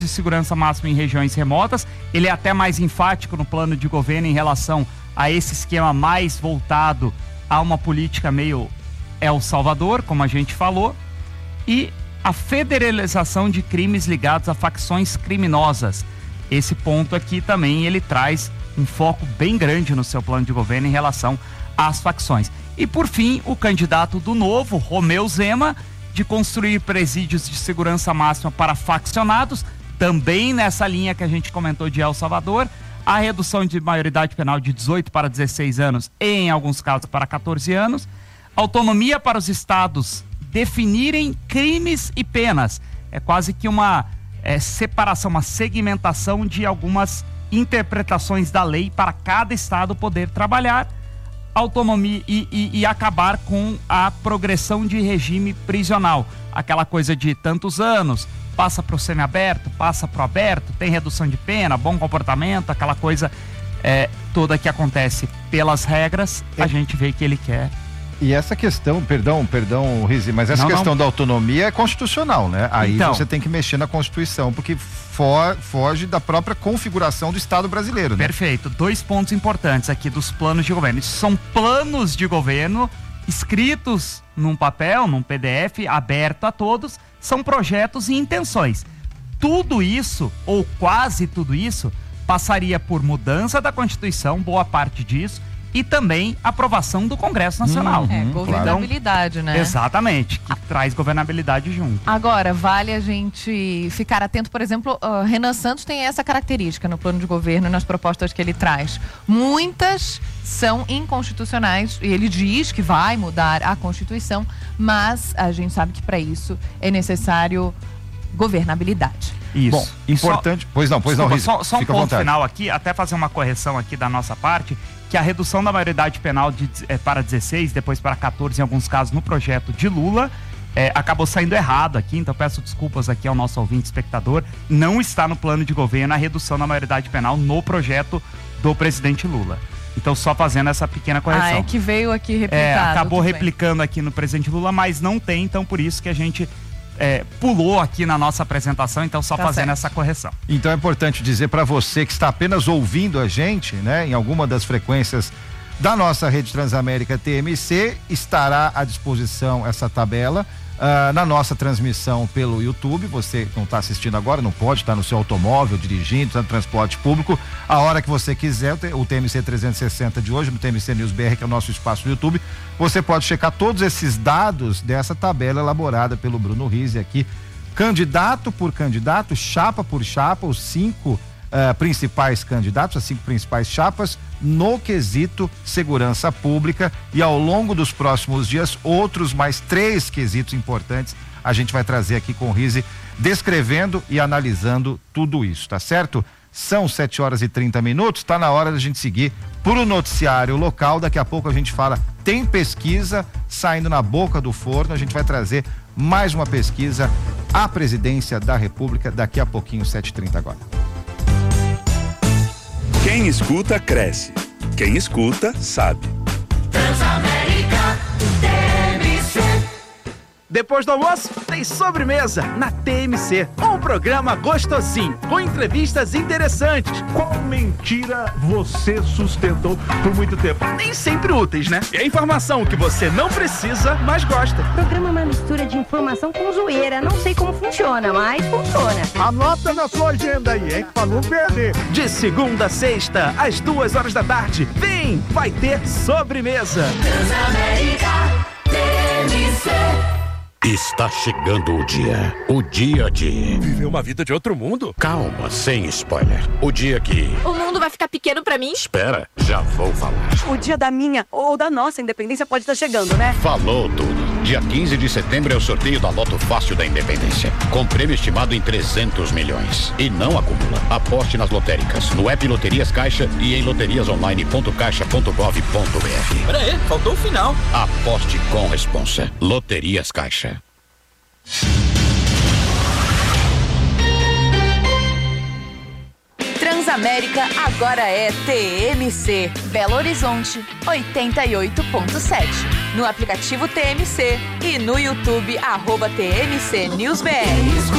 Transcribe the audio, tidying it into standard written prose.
de segurança máxima em regiões remotas. Ele é até mais enfático no plano de governo em relação a esse esquema mais voltado a uma política meio El Salvador, como a gente falou, e a federalização de crimes ligados a facções criminosas. Esse ponto aqui também ele traz um foco bem grande no seu plano de governo em relação às facções. E por fim, o candidato do Novo, Romeu Zema, de construir presídios de segurança máxima para faccionados, também nessa linha que a gente comentou de El Salvador, a redução de maioridade penal de 18 para 16 anos e, em alguns casos, para 14 anos, autonomia para os estados definirem crimes e penas. É quase que uma separação, uma segmentação de algumas interpretações da lei para cada estado poder trabalhar, autonomia e acabar com a progressão de regime prisional. Aquela coisa de tantos anos, passa para o semiaberto, passa para o aberto, tem redução de pena, bom comportamento, aquela coisa toda que acontece pelas regras, a gente vê que ele quer. E essa questão, perdão, Rizzi, mas essa questão da autonomia é constitucional, né? Aí então, você tem que mexer na Constituição, porque foge da própria configuração do Estado brasileiro, né? Perfeito. 2 pontos importantes aqui dos planos de governo. Isso são planos de governo escritos num papel, num PDF, aberto a todos, são projetos e intenções. Tudo isso, ou quase tudo isso, passaria por mudança da Constituição, boa parte disso, e também aprovação do Congresso Nacional. Governabilidade, então, né? Exatamente, que traz governabilidade junto. Agora, vale a gente ficar atento, por exemplo, Renan Santos tem essa característica no plano de governo, nas propostas que ele traz. Muitas são inconstitucionais e ele diz que vai mudar a Constituição, mas a gente sabe que para isso é necessário governabilidade. Isso. Bom, importante. Pois não, Rizzi. Só um ponto final aqui, até fazer uma correção aqui da nossa parte, que a redução da maioridade penal para 16, depois para 14 em alguns casos no projeto de Lula, acabou saindo errado aqui, então peço desculpas aqui ao nosso ouvinte espectador, não está no plano de governo a redução da maioridade penal no projeto do presidente Lula. Então só fazendo essa pequena correção. É que veio aqui replicado. Acabou replicando aqui no presidente Lula, mas não tem, então por isso que a gente pulou aqui na nossa apresentação, então só fazendo essa correção. Então é importante dizer para você que está apenas ouvindo a gente, né, em alguma das frequências da nossa rede Transamérica TMC, estará à disposição essa tabela na nossa transmissão pelo YouTube. Você não está assistindo agora, não pode estar no seu automóvel, dirigindo, está no transporte público, a hora que você quiser, o TMC 360 de hoje, no TMC News BR, que é o nosso espaço no YouTube, você pode checar todos esses dados dessa tabela elaborada pelo Bruno Rizzi aqui, candidato por candidato, chapa por chapa, os 5 principais candidatos, as 5 principais chapas no quesito segurança pública, e ao longo dos próximos dias outros mais 3 quesitos importantes a gente vai trazer aqui com o Rizzi, descrevendo e analisando tudo isso, tá certo? São 7h30, tá na hora da gente seguir pro noticiário local. Daqui a pouco a gente fala, tem pesquisa saindo na boca do forno, a gente vai trazer mais uma pesquisa à presidência da República daqui a pouquinho, 7h30 agora. Quem escuta, cresce. Quem escuta, sabe. Transamérica TMC. Depois do almoço, tem sobremesa na TMC. Um programa gostosinho, com entrevistas interessantes. Qual mentira você sustentou por muito tempo? Nem sempre úteis, né? É informação que você não precisa, mas gosta. O programa é uma mistura de informação com zoeira. Não sei como funciona, mas funciona. Anota na sua agenda aí, hein? Pra não perder. De segunda a sexta, às 2h da tarde. Vem, vai ter sobremesa. Transamérica TMC. Está chegando o dia de viver uma vida de outro mundo. Calma, sem spoiler. O dia que o mundo vai ficar pequeno pra mim? Espera, já vou falar. O dia da minha ou da nossa independência pode estar chegando, né? Falou tudo. Dia 15 de setembro é o sorteio da Loto Fácil da Independência, com prêmio estimado em 300 milhões. E não acumula. Aposte nas lotéricas, no app Loterias Caixa e em loteriasonline.caixa.gov.br. Peraí, faltou o final. Aposte com responsa. Loterias Caixa. Transamérica agora é TMC. Belo Horizonte, 88.7. No aplicativo TMC e no YouTube, @TMC News BR.